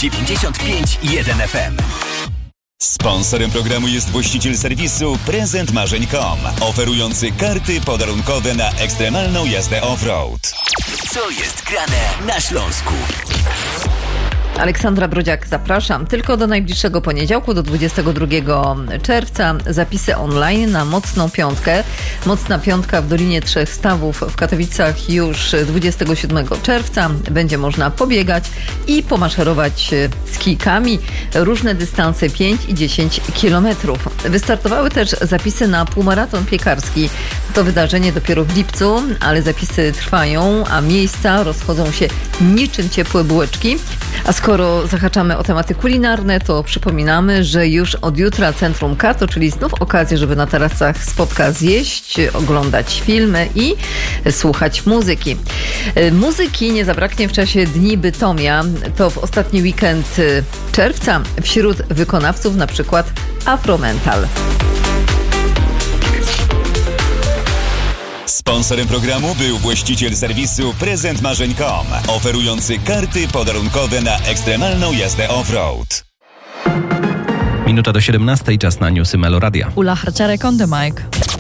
95,1 FM. Sponsorem programu jest właściciel serwisu prezentmarzeń.com, oferujący karty podarunkowe na ekstremalną jazdę off-road. Co jest grane na Śląsku? Aleksandra Brodziak, zapraszam. Tylko do najbliższego poniedziałku, do 22 czerwca, zapisy online na Mocną Piątkę. Mocna Piątka w Dolinie Trzech Stawów w Katowicach już 27 czerwca. Będzie można pobiegać i pomaszerować z kijkami. Różne dystanse 5 i 10 kilometrów. Wystartowały też zapisy na półmaraton piekarski. To wydarzenie dopiero w lipcu, ale zapisy trwają, a miejsca rozchodzą się niczym ciepłe bułeczki. A skoro zahaczamy o tematy kulinarne, to przypominamy, że już od jutra Centrum Kato, czyli znów okazja, żeby na tarasach Spodka zjeść, oglądać filmy i słuchać muzyki. Muzyki nie zabraknie w czasie Dni Bytomia. To w ostatni weekend czerwca. Wśród wykonawców na przykład Afromental. Sponsorem programu był właściciel serwisu prezentmarzeń.com, oferujący karty podarunkowe na ekstremalną jazdę off-road. Minuta do 17, czas na newsy Meloradia. Ula Harciarek on the mic.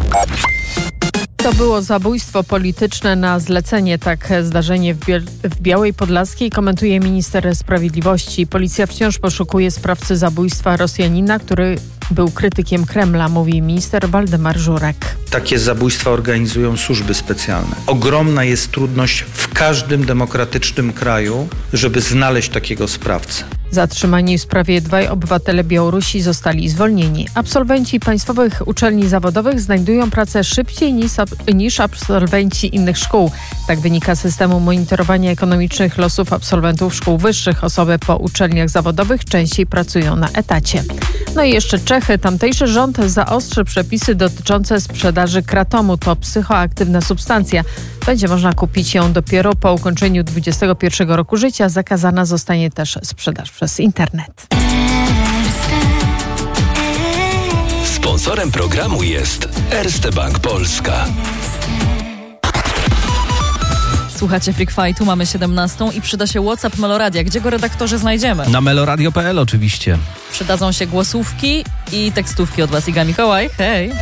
To było zabójstwo polityczne na zlecenie. Tak zdarzenie w Białej Podlaskiej komentuje minister sprawiedliwości. Policja wciąż poszukuje sprawcy zabójstwa Rosjanina, który był krytykiem Kremla, mówi minister Waldemar Żurek. Takie zabójstwa organizują służby specjalne. Ogromna jest trudność w każdym demokratycznym kraju, żeby znaleźć takiego sprawcę. Zatrzymani w sprawie dwaj obywatele Białorusi zostali zwolnieni. Absolwenci państwowych uczelni zawodowych znajdują pracę szybciej niż absolwenci innych szkół. Tak wynika z systemu monitorowania ekonomicznych losów absolwentów szkół wyższych. Osoby po uczelniach zawodowych częściej pracują na etacie. No i jeszcze Czechy. Tamtejszy rząd zaostrzy przepisy dotyczące sprzedaży kratomu. To psychoaktywna substancja. Będzie można kupić ją dopiero po ukończeniu 21 roku życia. Zakazana zostanie też sprzedaż przez internet. Sponsorem programu jest Erste Bank Polska. Słuchacie Freak Fightu, mamy 17 i przyda się WhatsApp Meloradia. Gdzie go redaktorzy znajdziemy? Na meloradio.pl oczywiście. Przydadzą się głosówki i tekstówki od was. Iga Mikołaj, hej!